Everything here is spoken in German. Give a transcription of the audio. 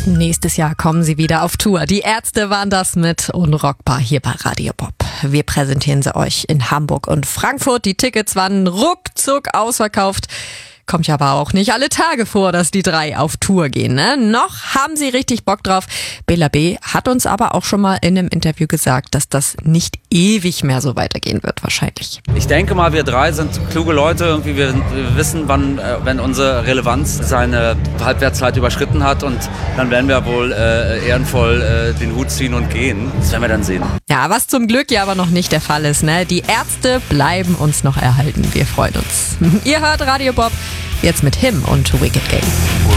Nächstes Jahr kommen sie wieder auf Tour. Die Ärzte waren das mit Unrockbar hier bei Radio Bob. Wir präsentieren sie euch in Hamburg und Frankfurt. Die Tickets waren ruckzuck ausverkauft. Kommt ja aber auch nicht alle Tage vor, dass die drei auf Tour gehen, ne? Noch haben sie richtig Bock drauf. Bela B. hat uns aber auch schon mal in einem Interview gesagt, dass das nicht ewig mehr so weitergehen wird, wahrscheinlich. Ich denke mal, wir drei sind kluge Leute. Irgendwie wir wissen, wann, wenn unsere Relevanz seine Halbwertszeit überschritten hat, und dann werden wir wohl ehrenvoll den Hut ziehen und gehen. Das werden wir dann sehen. Ja, was zum Glück ja aber noch nicht der Fall ist, ne? Die Ärzte bleiben uns noch erhalten. Wir freuen uns. Ihr hört Radio Bob. Jetzt mit Him und Wicked Game.